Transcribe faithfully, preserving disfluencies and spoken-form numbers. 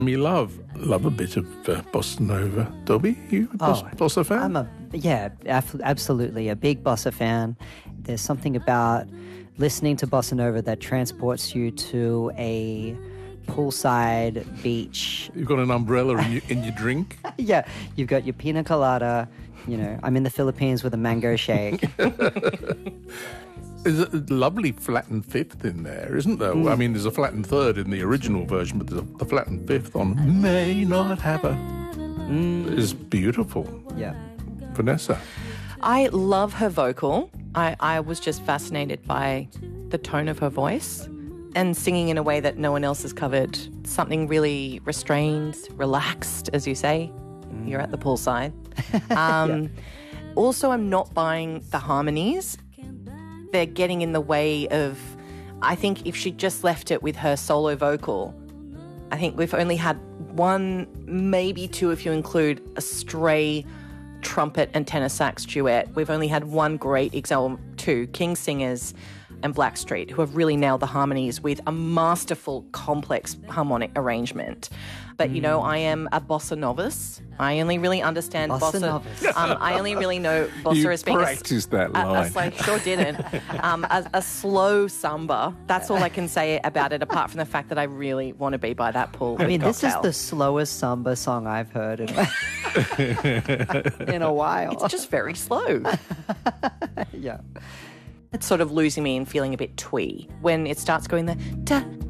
Me love, love a bit of uh, bossa nova. Dobby, you a bossa, Oh, bossa fan? I'm a, yeah, af- absolutely. A big bossa fan. There's something about listening to bossa nova that transports you to a poolside beach. You've got an umbrella in your, in your drink? Yeah, you've got your pina colada. You know, I'm in the Philippines with a mango shake. There's a lovely flattened fifth in there, isn't there? Mm. I mean, there's a flattened third in the original version, but there's a, the flattened fifth on May Not Have a... Mm. Is beautiful. Yeah. Vanessa? I love her vocal. I, I was just fascinated by the tone of her voice and singing in a way that no one else has covered. Something really restrained, relaxed, as you say. Mm. You're at the poolside. Um, yeah. Also, I'm not buying the harmonies. They're getting in the way of, I think if she just left it with her solo vocal, I think we've only had one, maybe two if you include a stray trumpet and tenor sax duet. We've only had one great example, two, King Singers and Blackstreet, who have really nailed the harmonies with a masterful, complex harmonic arrangement. But, you know, I am a bossa novice. I only really understand bossa. bossa. Novice. Um, I only really know bossa you as being practiced a, that line. A, a slow, sure didn't. Um, a, a slow samba. That's all I can say about it, apart from the fact that I really want to be by that pool. I mean, this is cocktail. the slowest samba song I've heard in, in a while. It's just very slow. Yeah. It's sort of losing me and feeling a bit twee when it starts going the da